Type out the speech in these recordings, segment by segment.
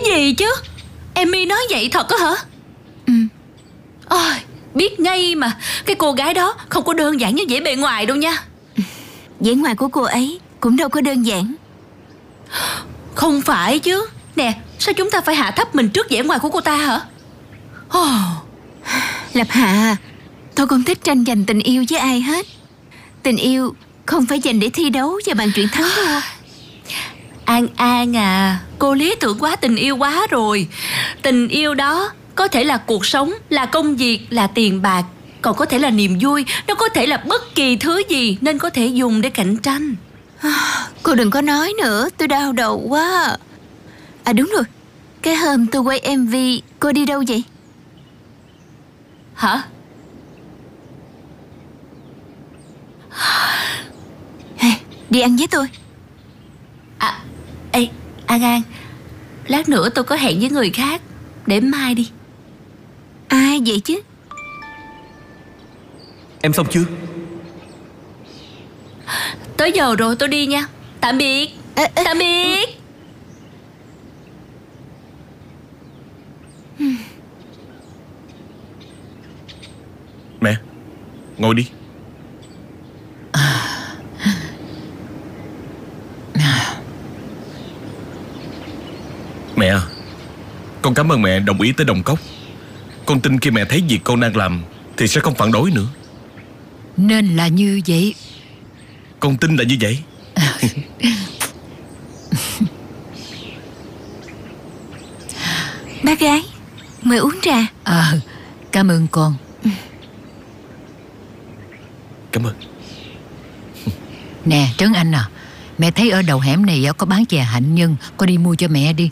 Gì chứ? Amy nói vậy thật á hả? Ừ. Ôi, biết ngay mà. Cái cô gái đó không có đơn giản như vẻ bề ngoài đâu nha. Vẻ ngoài của cô ấy cũng đâu có đơn giản. Không phải chứ. Nè, sao chúng ta phải hạ thấp mình trước vẻ ngoài của cô ta hả? Lập Hạ, tôi không thích tranh giành tình yêu với ai hết. Tình yêu không phải dành để thi đấu và bàn chuyện thắng thua. An An à, cô lý tưởng quá tình yêu quá rồi. Tình yêu đó có thể là cuộc sống, là công việc, là tiền bạc, còn có thể là niềm vui. Nó có thể là bất kỳ thứ gì, nên có thể dùng để cạnh tranh. Cô đừng có nói nữa, tôi đau đầu quá. À đúng rồi, cái hôm tôi quay MV, cô đi đâu vậy? Hả? Hey, đi ăn với tôi. À, ê, An An, lát nữa tôi có hẹn với người khác. Để mai đi. Ai vậy chứ? Em xong chưa? Tới giờ rồi, tôi đi nha. Tạm biệt. Tạm biệt. Mẹ, ngồi đi. Mẹ à, con cảm ơn mẹ đồng ý tới Đồng Cốc. Con tin khi mẹ thấy việc con đang làm thì sẽ không phản đối nữa. Nên là như vậy. Con tin là như vậy. Bác gái, mời uống trà. Cảm ơn con. Cảm ơn. Nè Trấn Anh à, mẹ thấy ở đầu hẻm này có bán chè hạnh nhân, con đi mua cho mẹ đi.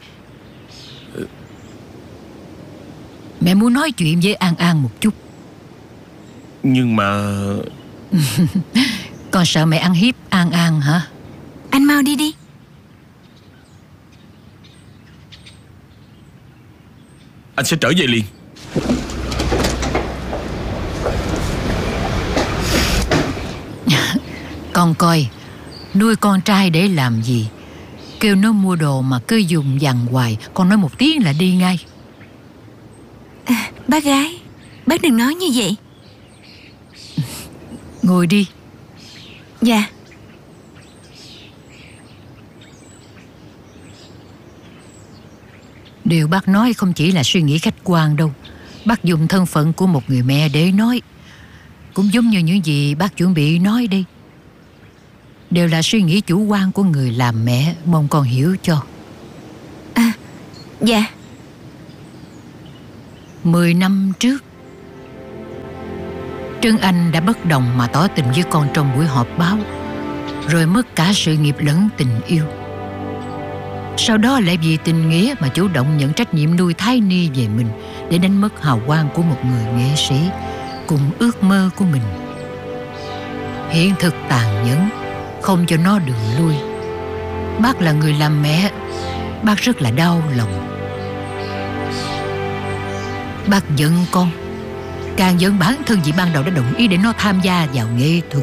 Mẹ muốn nói chuyện với An An một chút. Nhưng mà... Con sợ mẹ ăn hiếp An An hả? Anh mau đi đi. Anh sẽ trở về liền. Con coi, nuôi con trai để làm gì? Kêu nó mua đồ mà cứ dùng dằn hoài, con nói một tiếng là đi ngay. Bác gái, bác đừng nói như vậy. Ngồi đi. Dạ. Điều bác nói không chỉ là suy nghĩ khách quan đâu. Bác dùng thân phận của một người mẹ để nói. Cũng giống như những gì bác chuẩn bị nói đây. Đều là suy nghĩ chủ quan của người làm mẹ, mong con hiểu cho. Dạ. 10 năm trước, Trấn Anh đã bất đồng mà tỏ tình với con trong buổi họp báo, rồi mất cả sự nghiệp lẫn tình yêu. Sau đó lại vì tình nghĩa mà chủ động nhận trách nhiệm nuôi thai ni về mình, để đánh mất hào quang của một người nghệ sĩ cùng ước mơ của mình. Hiện thực tàn nhẫn không cho nó đường lui. Bác là người làm mẹ, bác rất là đau lòng. Bác giận con, càng giận bản thân vì ban đầu đã đồng ý để nó tham gia vào nghệ thuật.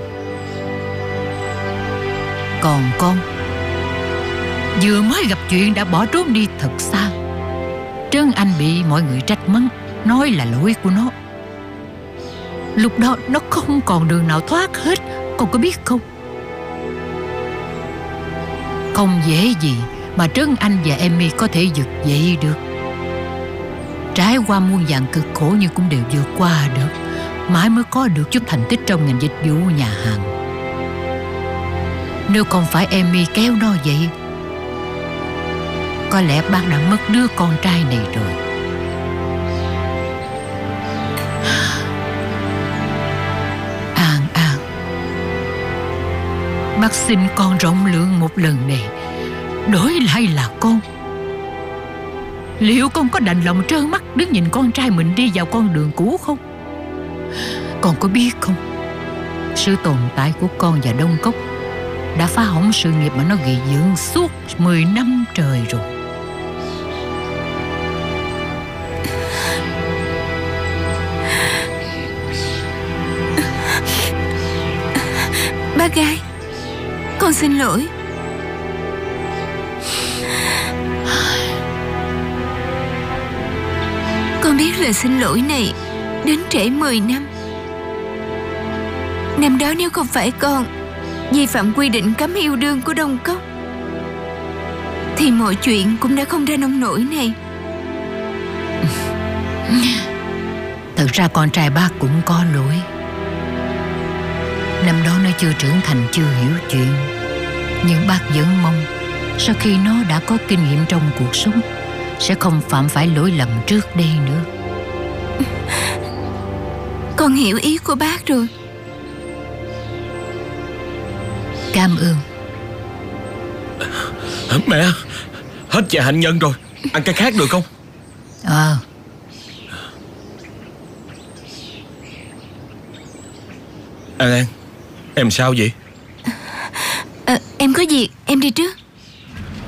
Còn con, vừa mới gặp chuyện đã bỏ trốn đi thật xa. Trấn Anh bị mọi người trách mắng, nói là lỗi của nó. Lúc đó nó không còn đường nào thoát hết, con có biết không? Không dễ gì mà Trấn Anh và Emmy có thể vực dậy được. Trải qua muôn vàn cực khổ nhưng cũng đều vượt qua được, mãi mới có được chút thành tích trong ngành dịch vụ nhà hàng. Nếu không phải Emmy kéo nó vậy, có lẽ bác đã mất đứa con trai này rồi. An An, bác xin con rộng lượng một lần này, đổi lại là con. Liệu con có đành lòng trơ mắt đứng nhìn con trai mình đi vào con đường cũ không? Con có biết không, sự tồn tại của con và Đông Cốc đã phá hỏng sự nghiệp mà nó gây dựng suốt 10 năm trời rồi. Bác gái, con xin lỗi. Con biết lời xin lỗi này đến trễ 10 năm. Năm đó nếu không phải con vi phạm quy định cấm yêu đương của Đông Cốc thì mọi chuyện cũng đã không ra nông nỗi này. Thật ra con trai bác cũng có lỗi. Năm đó nó chưa trưởng thành, chưa hiểu chuyện. Nhưng bác vẫn mong sau khi nó đã có kinh nghiệm trong cuộc sống sẽ không phạm phải lỗi lầm trước đây nữa. Con hiểu ý của bác rồi. Cảm ơn. Mẹ, hết chè hạnh nhân rồi, ăn cái khác được không? An An, em sao vậy? Em có việc, em đi trước.